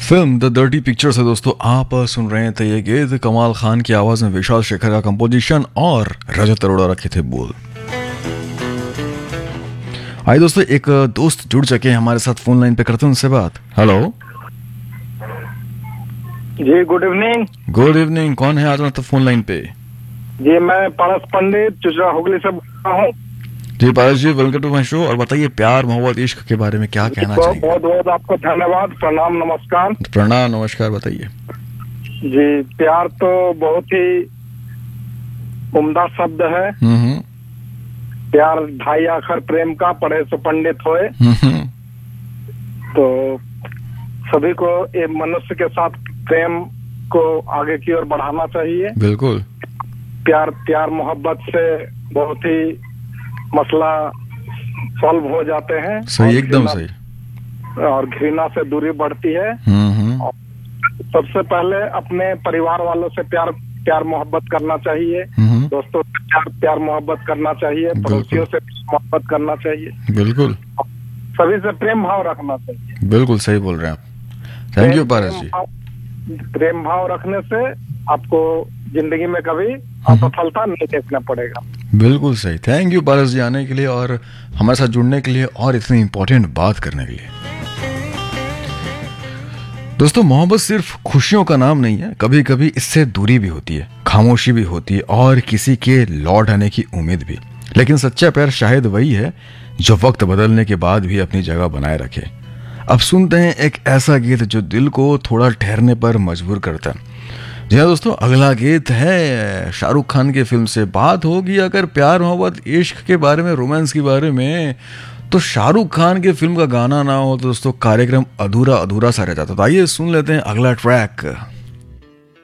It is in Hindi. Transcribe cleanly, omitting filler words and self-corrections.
फिल्म द डर्टी पिक्चर से दोस्तों आप सुन रहे थे ये गीत। कमाल खान की आवाज में विशाल शेखर का कंपोजिशन और रजत अरोड़ा रखे थे बोल। आइए दोस्तों, एक दोस्त जुड़ चुके हैं हमारे साथ फोन लाइन पे, करते हैं उनसे बात। हेलो जी, गुड इवनिंग। Good evening. कौन है आज मतलब फोन लाइन पे? जी, मैं पारस पंडित चुचरा हुगली से बोल रहा हूँ। जी पारस जी, वेलकम टू माय शो। और बताइए, प्यार मोहब्बत इश्क के बारे में क्या कहना चाहिए? बहुत बहुत आपको धन्यवाद, प्रणाम, नमस्कार। प्रणाम नमस्कार, बताइए। जी, प्यार तो बहुत ही उम्दा शब्द है। प्यार ढाई आखर प्रेम का, पढ़े सो पंडित होए। तो सभी को ये मनुष्य के साथ प्रेम को आगे की ओर बढ़ाना चाहिए। बिल्कुल। प्यार मोहब्बत से बहुत ही मसला सॉल्व हो जाते हैं। सही, एकदम सही। और घृणा से दूरी बढ़ती है। और सबसे पहले अपने परिवार वालों से प्यार मोहब्बत करना चाहिए। दोस्तों से प्यार मोहब्बत करना चाहिए। पड़ोसियों से मोहब्बत करना चाहिए। बिल्कुल। सभी से प्रेम भाव रखना चाहिए। बिल्कुल सही बोल रहे हैं आप। थैंक यू पारस जी। प्रेम भाव रखने से आपको जिंदगी में कभी असफलता नहीं देखना पड़ेगा। बिल्कुल सही। थैंक यू पारस जी आने के लिए और हमारे साथ जुड़ने के लिए और इतनी इंपॉर्टेंट बात करने के लिए। दोस्तों, मोहब्बत सिर्फ खुशियों का नाम नहीं है, कभी कभी इससे दूरी भी होती है, खामोशी भी होती है और किसी के लौट आने की उम्मीद भी। लेकिन सच्चा प्यार शायद वही है जो वक्त बदलने के बाद भी अपनी जगह बनाए रखे। अब सुनते हैं एक ऐसा गीत जो दिल को थोड़ा ठहरने पर मजबूर करता है। जी हाँ दोस्तों, अगला गीत है शाहरुख खान की फिल्म से। बात होगी अगर प्यार मोहब्बत इश्क के बारे में, रोमांस के बारे में, तो शाहरुख खान की फिल्म का गाना ना हो तो दोस्तों कार्यक्रम अधूरा अधूरा सा रह जाता। तो आइए सुन लेते हैं अगला ट्रैक।